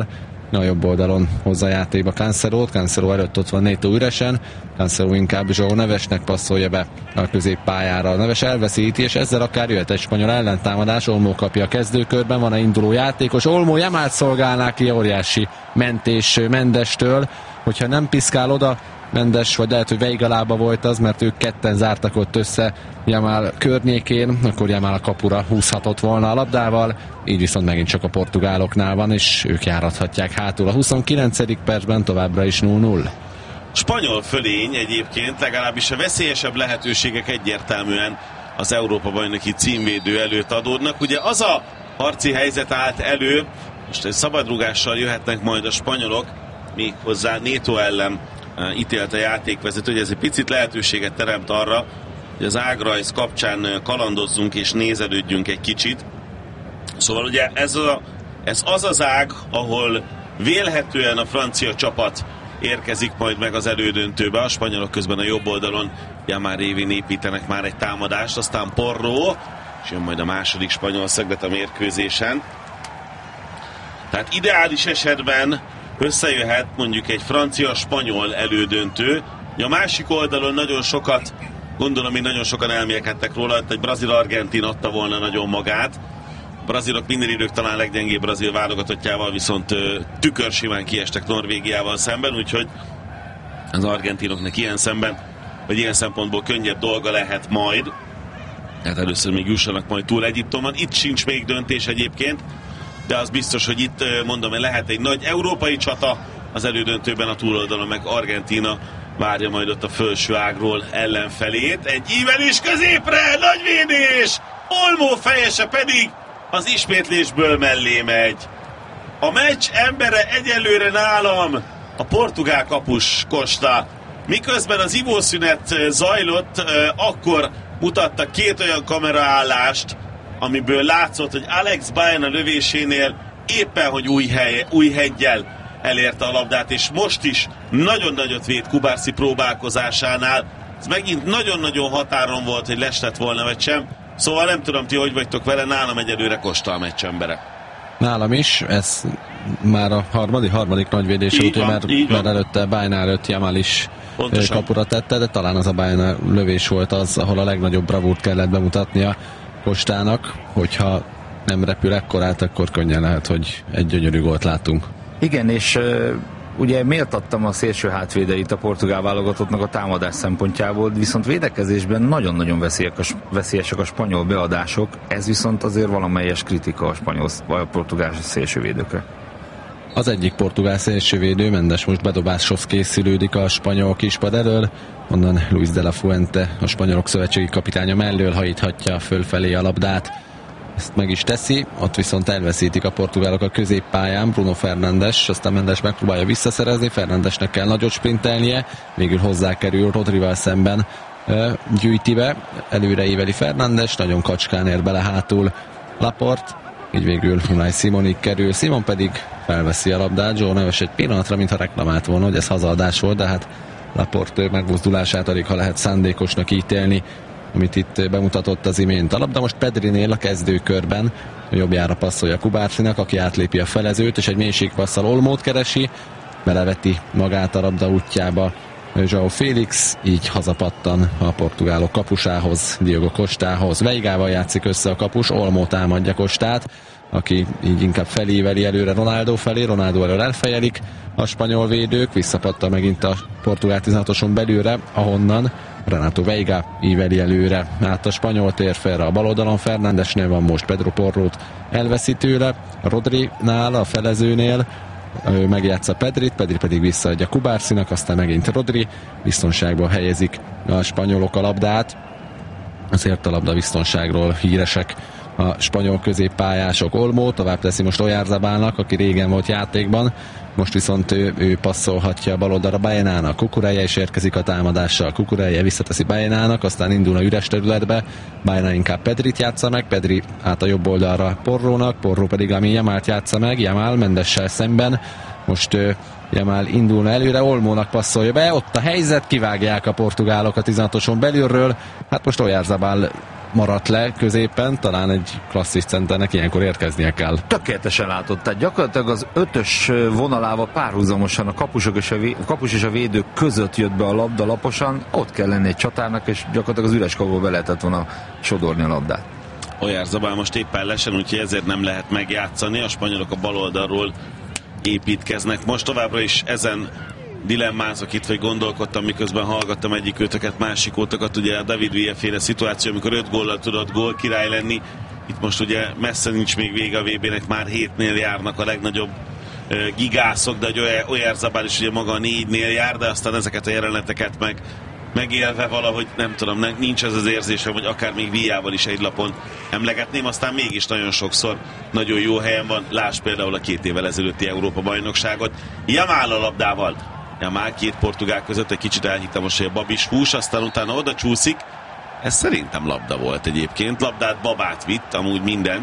a jobb oldalon hozza a játékba Cancelót. Cancelo előtt ott van Neto üresen, Cancelo inkább João Nevesnek passzolja be a középpályára. Neves elveszíti, és ezzel akár jöhet egy spanyol ellentámadás. Olmo kapja a kezdőkörben, van a induló játékos. Olmo Jamalt szolgálná ki, óriási mentés Mendestől, hogyha nem piszkál oda Mendes, vagy lehet, hogy Veiga lába volt az, mert ők ketten zártak ott össze Jamal környékén, akkor Jamal a kapura húzhatott volna a labdával, így viszont megint csak a portugáloknál van, és ők járathatják hátul. A 29. percben továbbra is 0-0. Spanyol fölény egyébként, legalábbis a veszélyesebb lehetőségek egyértelműen az Európa-bajnoki címvédő előtt adódnak. Ugye az a harci helyzet állt elő, most egy szabadrúgással jöhetnek majd a spanyolok, méghozzá Neto ellen ítélt a játékvezető, hogy ez egy picit lehetőséget teremt arra, hogy az ágrajz kapcsán kalandozzunk és nézelődjünk egy kicsit. Szóval ugye ez az az ág, ahol vélhetően a francia csapat érkezik majd meg az elődöntőbe. A spanyolok közben a jobb oldalon Jamal révén építenek már egy támadást, aztán Porro, és jön majd a második spanyol szöglet a mérkőzésen. Tehát ideális esetben összejöhet mondjuk egy francia-spanyol elődöntő. A másik oldalon nagyon sokat, gondolom, hogy nagyon sokan elmélkedtek róla, egy brazil-argentin adta volna nagyon magát. A brazilok minden idők talán leggyengébb brazil válogatottjával, viszont tükörsimán kiestek Norvégiával szemben, úgyhogy az argentinoknak ilyen szemben, vagy ilyen szempontból könnyebb dolga lehet majd. Hát először még jussanak majd túl Egyiptomon. Itt sincs még döntés egyébként, de az biztos, hogy itt mondom, hogy lehet egy nagy európai csata az elődöntőben, a túloldalon meg Argentína várja majd ott a felső ágról ellenfelét. Egy ívelés középre, nagy védés! Olmo fejese pedig az ismétlésből mellé megy. A meccs embere egyelőre nálam a portugál kapus Costa. Miközben az ivószünet zajlott, akkor mutattak két olyan kameraállást, amiből látszott, hogy Alex Baena lövésénél éppen, hogy új heggyel elérte a labdát, és most is nagyon nagyot véd Kubarsi próbálkozásánál. Ez megint nagyon-nagyon határon volt, hogy leslett volna, vagy sem. Szóval nem tudom, ti hogy vagytok vele, nálam egyelőre Costa a meccs embere. Nálam is, ez már a harmadik nagyvédés útja, mert előtte Baena előtt Jamal is pontosan kapura tette, de talán az a Baena lövés volt az, ahol a legnagyobb bravúrt kellett bemutatnia Kostának, hogyha nem repül ekkorát, akkor könnyen lehet, hogy egy gyönyörű gólt látunk. Igen, és ugye méltattam a szélső hátvédeit a portugál válogatottnak a támadás szempontjából, viszont védekezésben nagyon-nagyon veszélyesek a spanyol beadások, ez viszont azért valamelyes kritika a spanyol vagy a portugál szélsővédőkre. Az egyik portugál szélsővédő, Mendes most bedobáshoz készülődik a spanyol kispad elől, onnan Luis de la Fuente, a spanyolok szövetségi kapitánya mellől hajíthatja fölfelé a labdát. Ezt meg is teszi, ott viszont elveszítik a portugálok a középpályán, Bruno Fernandes, aztán Mendes megpróbálja visszaszerezni, Fernandesnek kell nagyot sprintelnie, végül hozzákerül Rodrival szemben, gyűjti be, előre éveli Fernandes, nagyon kacskán ér bele hátul Laporte, így végül Unai Simonig kerül, Simon pedig felveszi a labdát, João Neves egy pillanatra, mintha reklamált volna, hogy ez hazaadás volt, de hát Laporte megmozdulását alig, ha lehet szándékosnak ítélni, amit itt bemutatott az imént. A labda most Pedrinél a kezdőkörben, a jobbjára passzolja Kubarsinak, aki átlépi a felezőt, és egy mélységpasszal Olmót keresi, beleveti magát a labda útjába João Félix, így hazapattan a portugálok kapusához, Diogo Costához. Veigával játszik össze a kapus, Olmó támadja Costát, aki így inkább felíveli előre Ronaldo felé, Ronaldo elől elfejelik a spanyol védők, visszapattan megint a portugál 16-oson belülre, ahonnan Renato Veiga íveli előre át a spanyol térfélre, a bal oldalon Fernandesnél van most, Pedro Porrót elveszi tőle, Rodrinál, a felezőnél megjátsza Pedri pedig visszaadja Kubarsinak, aztán megint Rodri, biztonságban helyezik a spanyolok a labdát, azért a labda biztonságról híresek a spanyol középpályások. Olmó tovább teszi most Oyarzabálnak, aki régen volt játékban, most viszont ő passzolhatja a bal oldalra Baenának. Cucurella is érkezik a támadással, Cucurella visszateszi Baenának, aztán indul a üres területbe, Baena inkább Pedrit játsza meg, Pedri át a jobb oldalra Porrónak, Porró pedig Lamine Yamalt játsza meg, Yamal Mendessel szemben, most Yamal indulna előre, Olmónak passzolja be, ott a helyzet, kivágják a portugálok a 16-oson belülről, hát most Oyarzabal maradt le középen, talán egy klasszis centernek ilyenkor érkeznie kell. Tökéletesen látod, tehát gyakorlatilag az 5-ös vonalával párhuzamosan a kapus és a védő között jött be a labda laposan, ott kell lenni egy csatárnak, és gyakorlatilag az üres kapuba be lehetett volna sodorni a labdát. Oyarzabal most éppen lesen, úgyhogy ezért nem lehet megjátszani. A spanyolok a bal oldalról építkeznek. Most továbbra is ezen dilemmázok itt, vagy gondolkodtam, miközben hallgattam egyik őtöket, másik ótokat. Ugye a David Villa-féle szituáció, amikor 5 góllal tudott gólkirály lenni. Itt most ugye messze nincs még vége a VB-nek, már 7-nél járnak a legnagyobb gigászok, de Oyarzabal is ugye maga a 4-nél jár, de aztán ezeket a jeleneteket megélve valahogy nem tudom, nincs ez az érzésem, hogy akár még Villával is egy lapon emlegetném, aztán mégis nagyon sokszor nagyon jó helyen van. Láss például a 2 évvel ezelőtti Európa-bajnokságot. Yamal a labdával. Yamal 2 portugál között, egy kicsit elhittem most, hogy a bab is hús, aztán utána oda csúszik. Ez szerintem labda volt egyébként. Labdát, babát vitt, amúgy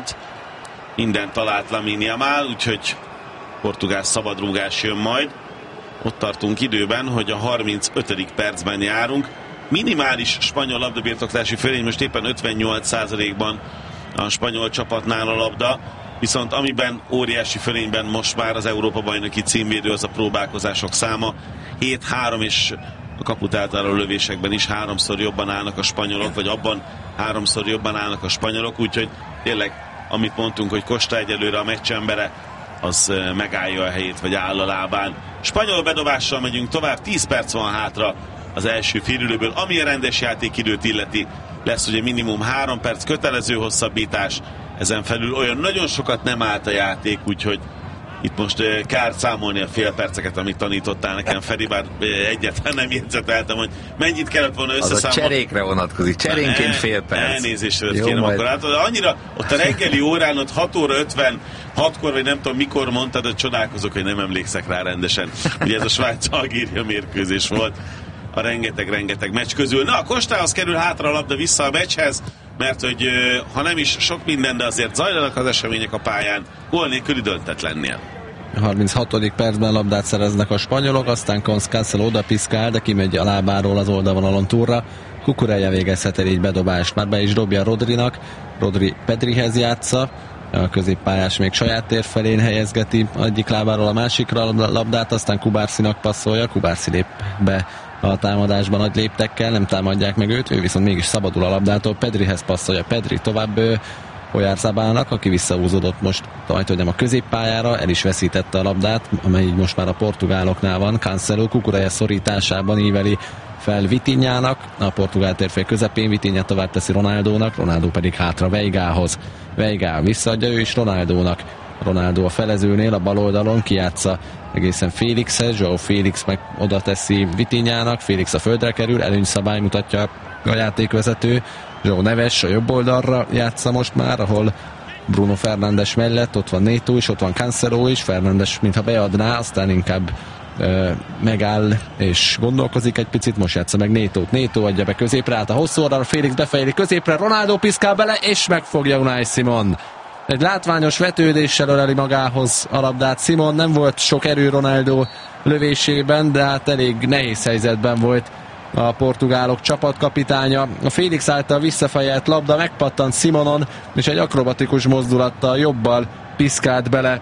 mindent talált Lamine Yamal, úgyhogy portugál szabadrúgás jön majd. Ott tartunk időben, hogy a 35. percben járunk. Minimális spanyol labdabirtoklási fölény, most éppen 58%-ban a spanyol csapatnál a labda, viszont amiben óriási fölényben most már az Európa-bajnoki címvédő, az a próbálkozások száma. 7-3, és a kaput által a lövésekben is 3-szor jobban állnak a spanyolok, vagy abban 3-szor jobban állnak a spanyolok, úgyhogy tényleg, amit mondtunk, hogy Costa egyelőre a meccsembere, az megállja a helyét, vagy áll a lábán. Spanyol bedobással megyünk tovább, 10 perc van hátra az első félidőből, ami a rendes játékidőt illeti. Lesz ugye minimum 3 perc kötelező hosszabbítás, ezen felül olyan nagyon sokat nem állt a játék, úgyhogy itt most kár számolni a fél perceket, amit tanítottál nekem, Feri, bár egyetlen nem jegyzeteltem, hogy mennyit kellett volna összeszámolni. Az a cserékre vonatkozik, cserénként fél perc. Elnézésre kérem majd. Akkor de annyira, ott a reggeli órán, ott 6 óra 56-kor, vagy nem tudom mikor mondtad, hogy csodálkozok, hogy nem emlékszek rá rendesen. Ugye ez a Svájc-Algéria mérkőzés volt a rengeteg meccs közül. Na, a Kostához kerül hátra a labda vissza a meccshez, mert hogy ha nem is sok minden, de azért zajlanak az események a pályán, gól nélküli döntetlennél. 36. percben labdát szereznek a spanyolok, aztán Cancelo oda piszkál, de kimegy a lábáról az oldalvonalon túlra. Cucurella végezhet el így bedobást, már be is dobja Rodrinak, Rodri Pedrihez játsza, a középpályás még saját tér felén helyezgeti egyik lábáról a másikra a labdát, aztán Kubarsinak passzolja, Kubarsi lép be a támadásban nagy léptekkel, nem támadják meg őt, ő viszont mégis szabadul a labdától, Pedrihez passzolja, Pedri tovább Oyarzabalnak, aki visszahúzódott most hogy nem a középpályára, el is veszítette a labdát, amely így most már a portugáloknál van. Cancelo Cucurella szorításában íveli fel Vitinhának, a portugál térfél közepén, Vitinha tovább teszi Ronaldónak, Ronaldo pedig hátra Veigához. Veigá visszaadja ő is Ronaldónak. Ronaldo a felezőnél, a bal oldalon kijátsza egészen Félixhez, João Félix meg oda teszi Vitinhának, Félix a földre kerül, előnyszabály mutatja a játékvezető, João Neves a jobb oldalra játsza most már, ahol Bruno Fernandes mellett, ott van Neto is, ott van Cancelo is, Fernandes mintha beadná, aztán inkább megáll és gondolkozik egy picit, most játsza meg Netót. Neto adja be középre, át a hosszú oldalra, Félix befejeli középre, Ronaldo piszkál bele, és megfogja Unai Simon. Egy látványos vetődéssel öleli magához a labdát Simon, nem volt sok erő Ronaldo lövésében, de hát elég nehéz helyzetben volt a portugálok csapatkapitánya. A Félix által visszafejelt labda megpattant Simonon, és egy akrobatikus mozdulattal jobbal piszkált bele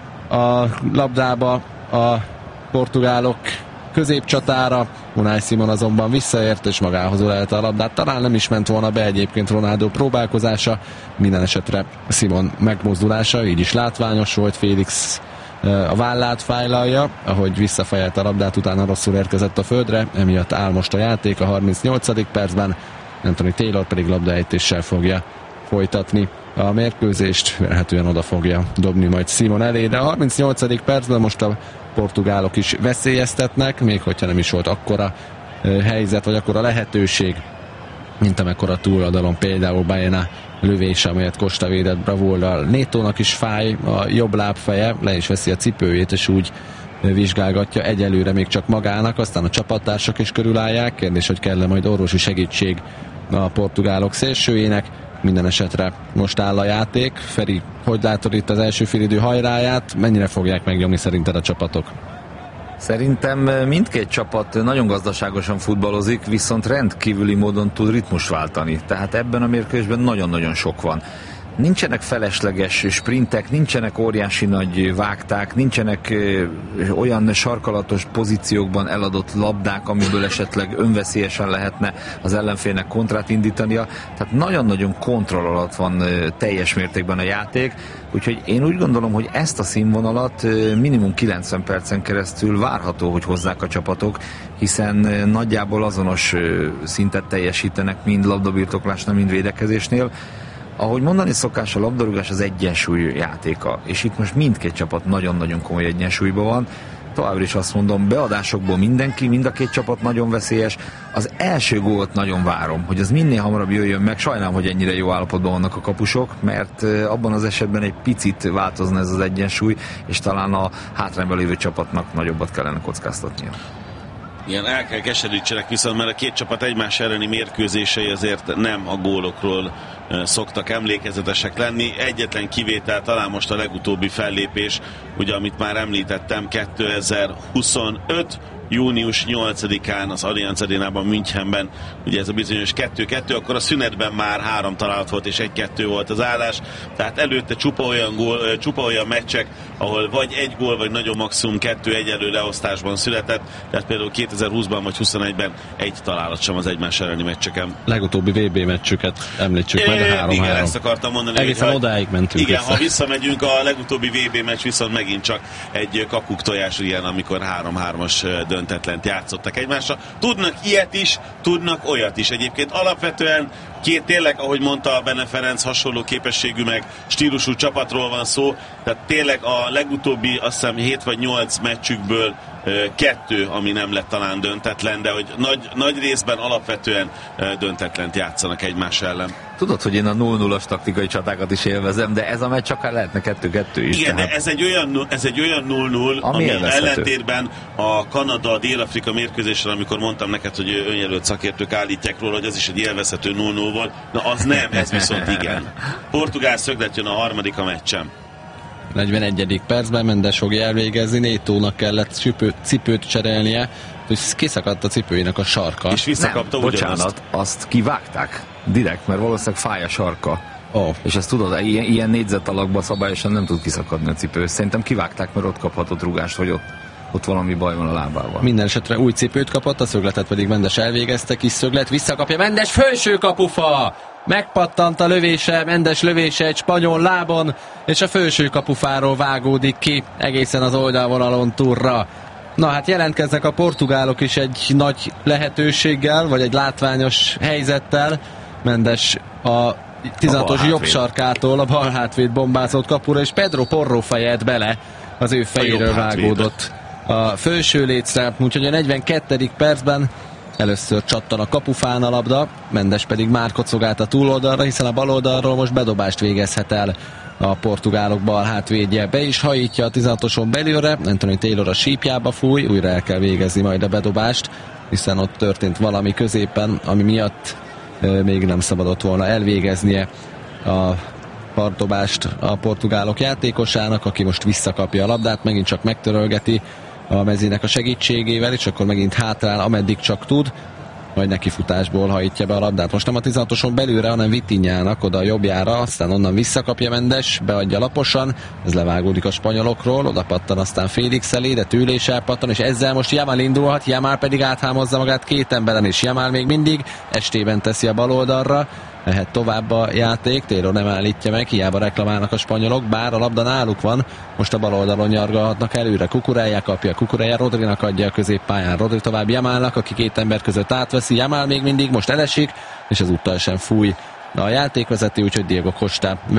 a labdába a portugálok középcsatára. Unai Simon azonban visszaért, és magához ölelte a labdát. Talán nem is ment volna be egyébként Ronaldo próbálkozása. Minden esetre Simon megmozdulása így is látványos volt. Félix a vállát fájlalja, ahogy visszafejelt a labdát, utána rosszul érkezett a földre, emiatt áll most a játék a 38. percben. Anthony Taylor pedig labdaejtéssel fogja folytatni a mérkőzést, vélhetően oda fogja dobni majd Simon elé, de a 38. percben most a portugálok is veszélyeztetnek, még hogyha nem is volt akkora helyzet, vagy akkora lehetőség, mint amekkora túloldalon például Baena lövése, amelyet Costa védett bravúrral. Netónak is fáj a jobb lábfeje, le is veszi a cipőjét, és úgy vizsgálgatja egyelőre még csak magának, aztán a csapattársak is körülállják. Kérdés, hogy kell-e majd orvosi segítség a portugálok szélsőjének. Minden esetre most áll a játék. Feri, hogy látod itt az első félidő hajráját? Mennyire fogják megnyomni szerinted a csapatok? Szerintem mindkét csapat nagyon gazdaságosan futballozik, viszont rendkívüli módon tud ritmust váltani. Tehát ebben a mérkőzésben nagyon-nagyon sok van. Nincsenek felesleges sprintek, nincsenek óriási nagy vágták, nincsenek olyan sarkalatos pozíciókban eladott labdák, amiből esetleg önveszélyesen lehetne az ellenfélnek kontrát indítania. Tehát nagyon-nagyon kontroll alatt van teljes mértékben a játék, úgyhogy én úgy gondolom, hogy ezt a színvonalat minimum 90 percen keresztül várható, hogy hozzák a csapatok, hiszen nagyjából azonos szintet teljesítenek mind labdabirtoklásnál, mind védekezésnél. Ahogy mondani szokás, a labdarúgás az egyensúly játéka, és itt most mindkét csapat nagyon-nagyon komoly egyensúlyban van. Továbbra is azt mondom, beadásokból mindenki, mind a két csapat nagyon veszélyes. Az első gólt nagyon várom, hogy az minél hamarabb jöjjön meg. Sajnálom, hogy ennyire jó állapotban vannak a kapusok, mert abban az esetben egy picit változna ez az egyensúly, és talán a hátrányban lévő csapatnak nagyobbat kellene kockáztatnia. Igen, el kell keserítsenek viszont, mert a két csapat egymás elleni mérkőzései azért nem a gólokról szoktak emlékezetesek lenni. Egyetlen kivétel talán most a legutóbbi fellépés, ugye amit már említettem, 2025. június 8-án az Allianz Arénában, Münchenben, ugye ez a bizonyos 2-2, akkor a szünetben már 3 találat volt és 1-2 volt az állás, tehát előtte csupa olyan meccsek, ahol vagy 1 gól, vagy nagyon maximum 2 egyenlő leosztásban született, tehát például 2020-ban vagy 2021-ben 1 találat sem az egymás elleni meccseken. Legutóbbi VB meccsüket említsük meg, a 3-3. Igen, ezt akartam mondani. Egészen hogy, odáig mentünk. Igen, ha visszamegyünk, a legutóbbi VB meccs viszont megint csak egy kakuktojás, ilyen, amikor 3-3-as döntetlent játszottak egymásra. Tudnak ilyet is, tudnak olyat is. Egyébként alapvetően két tényleg, ahogy mondta Bene Ferenc, hasonló képességű meg stílusú csapatról van szó, tehát tényleg a legutóbbi, azt hiszem 7 vagy 8 meccsükből 2, ami nem lett talán döntetlen, de hogy nagy részben alapvetően döntetlent játszanak egymás ellen. Tudod, hogy én a 0-0-as taktikai csatákat is élvezem, de ez a meccs akár lehetne 2-2 is. Igen, tehát... de ez egy olyan 0-0, ami ellentétben a Kanada-Dél-Afrika mérkőzésre, amikor mondtam neked, hogy önjelölt szakértők állítják róla, hogy ez is egy élvezhető 0-0 volt. Na az nem, ez viszont igen. Portugál szöglet jön a harmadik a meccsen. 41. percben Mendes fogja elvégezni, Nétónak kellett cipőt cserélnie, hogy kiszakadt a cipőjének a sarka. És visszakapta ugyanazt. Bocsánat, azt kivágták direkt, mert valószínűleg fáj a sarka. Oh. És ezt tudod, ilyen négyzet alakban szabályosan nem tud kiszakadni a cipő. Szerintem kivágták, mert ott kaphatott rúgást, hogy ott valami baj van a lábával. Minden esetre új cipőt kapott, a szögletet pedig Mendes elvégezte, kis szöglet, visszakapja Mendes, felső kapufa! Megpattant a lövése, Mendes lövése egy spanyol lábon, és a felső kapufáról vágódik ki egészen az oldalvonalon túlra. Na hát jelentkeznek a portugálok is egy nagy lehetőséggel, vagy egy látványos helyzettel. Mendes a 16-os jobb sarkától a bal hátvéd bombázott kapura, és Pedro Porro fejelt bele, az ő fejéről vágódott a felső lécre, úgyhogy a 42. percben először csattan a kapufán a labda, Mendes pedig már kocogált a túloldalra, hiszen a baloldalról most bedobást végezhet el a portugálok bal hátvédje. Be is hajítja a 16-oson belőle, Anthony Taylor a sípjába fúj, újra el kell végezni majd a bedobást, hiszen ott történt valami középen, ami miatt még nem szabadott volna elvégeznie a partdobást a portugálok játékosának, aki most visszakapja a labdát, megint csak megtörölgeti a mezének a segítségével, és akkor megint hátrál, ameddig csak tud, majd nekifutásból hajítja be a labdát. Most nem a 16-oson belülre, hanem Vitinhának oda a jobbjára, aztán onnan visszakapja Mendes, beadja laposan, ez levágódik a spanyolokról, oda pattan aztán Félix elé, de tőle is elpattan, és ezzel most Yamal indulhat, Yamal pedig áthámozza magát két emberen, és Yamal még mindig estében teszi a bal oldalra, mehet tovább a játék, Taylor nem állítja meg, hiába reklamálnak a spanyolok, bár a labda náluk van, most a bal oldalon nyargalhatnak előre, Cucurella kapja, Cucurella Rodrinak adja a középpályán, Rodri tovább Yamalnak, aki két ember között átveszi, Yamal még mindig most elesik, és ezúttal sem fúj a játékvezető, úgyhogy Diego Costa